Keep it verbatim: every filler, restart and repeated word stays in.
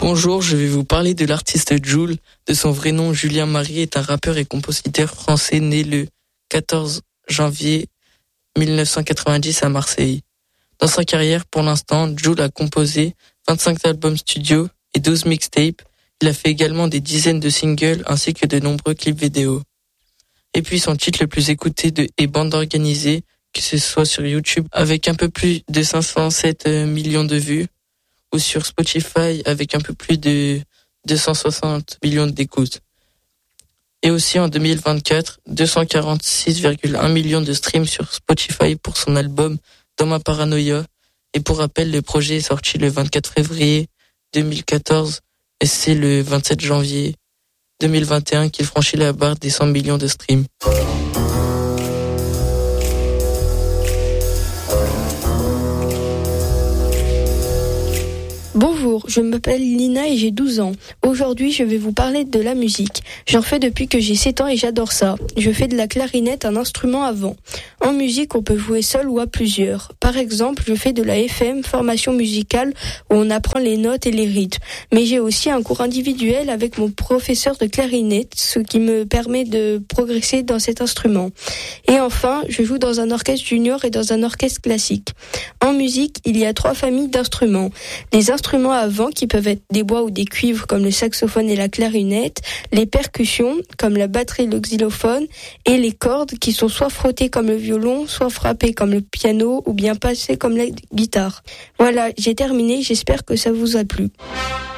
Bonjour, je vais vous parler de l'artiste Jul. De son vrai nom, Julien Marie est un rappeur et compositeur français né le quatorze janvier mille neuf cent quatre-vingt-dix à Marseille. Dans sa carrière, pour l'instant, Jul a composé vingt-cinq albums studio et douze mixtapes. Il a fait également des dizaines de singles ainsi que de nombreux clips vidéo. Et puis son titre le plus écouté de est Bande organisée, que ce soit sur YouTube avec un peu plus de cinq cent sept millions de vues ou sur Spotify avec un peu plus de deux cent soixante millions d'écoutes. Et aussi en deux mille vingt-quatre, deux cent quarante-six virgule un millions de streams sur Spotify pour son album Dans ma paranoïa. Et pour rappel, le projet est sorti le vingt-quatre février deux mille quatorze et c'est le vingt-sept janvier deux mille vingt et un qu'il franchit la barre des cent millions de streams. Bonjour, je m'appelle Lina et j'ai douze ans. Aujourd'hui, je vais vous parler de la musique. J'en fais depuis que j'ai sept ans et j'adore ça. Je fais de la clarinette, un instrument à vent. En musique, on peut jouer seul ou à plusieurs. Par exemple, je fais de la F M, formation musicale, où on apprend les notes et les rythmes. Mais j'ai aussi un cours individuel avec mon professeur de clarinette, ce qui me permet de progresser dans cet instrument. Et enfin, je joue dans un orchestre junior et dans un orchestre classique. En musique, il y a trois familles d'instruments. Les instruments à vent qui peuvent être des bois ou des cuivres comme le saxophone et la clarinette, les percussions comme la batterie et le xylophone et les cordes qui sont soit frottées comme le violon, soit frappées comme le piano ou bien passées comme la guitare. Voilà, j'ai terminé, j'espère que ça vous a plu.